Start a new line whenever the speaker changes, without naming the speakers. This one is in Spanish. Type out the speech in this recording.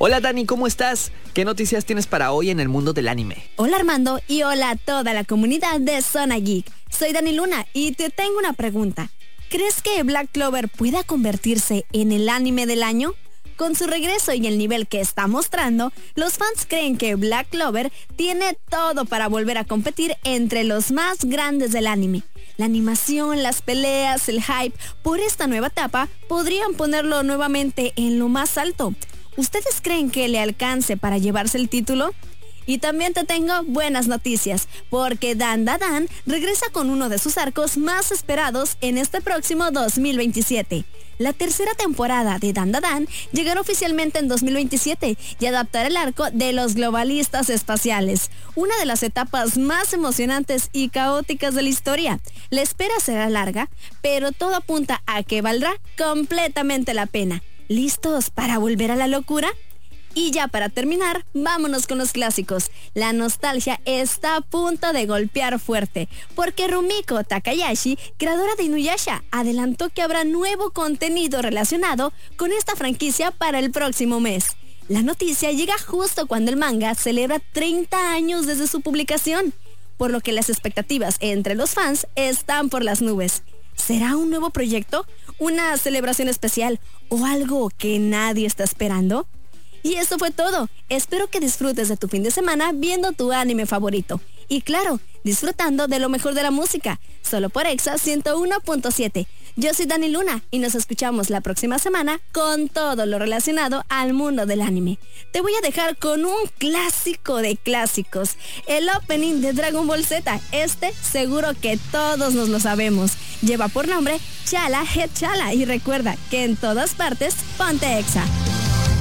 Hola Dani, ¿cómo estás? ¿Qué noticias tienes para hoy en el mundo del anime?
Hola Armando y hola a toda la comunidad de Zona Geek. Soy Dani Luna y te tengo una pregunta. ¿Crees que Black Clover pueda convertirse en el anime del año? Con su regreso y el nivel que está mostrando, los fans creen que Black Clover tiene todo para volver a competir entre los más grandes del anime. La animación, las peleas, el hype por esta nueva etapa podrían ponerlo nuevamente en lo más alto. ¿Ustedes creen que le alcance para llevarse el título? Y también te tengo buenas noticias, porque Dan Da Dan regresa con uno de sus arcos más esperados en este próximo 2027. La tercera temporada de Dan Da Dan llegará oficialmente en 2027 y adaptará el arco de los globalistas espaciales, una de las etapas más emocionantes y caóticas de la historia. La espera será larga, pero todo apunta a que valdrá completamente la pena. ¿Listos para volver a la locura? Y ya para terminar, vámonos con los clásicos. La nostalgia está a punto de golpear fuerte, porque Rumiko Takahashi, creadora de Inuyasha, adelantó que habrá nuevo contenido relacionado con esta franquicia para el próximo mes. La noticia llega justo cuando el manga celebra 30 años desde su publicación, por lo que las expectativas entre los fans están por las nubes. ¿Será un nuevo proyecto? ¿Una celebración especial? ¿O algo que nadie está esperando? Y eso fue todo. Espero que disfrutes de tu fin de semana viendo tu anime favorito. Y claro, disfrutando de lo mejor de la música. Solo por Exa 101.7. Yo soy Dani Luna y nos escuchamos la próxima semana con todo lo relacionado al mundo del anime. Te voy a dejar con un clásico de clásicos. El opening de Dragon Ball Z. Seguro que todos nos lo sabemos. Lleva por nombre Chala Head Chala. Y recuerda que en todas partes, ponte Exa.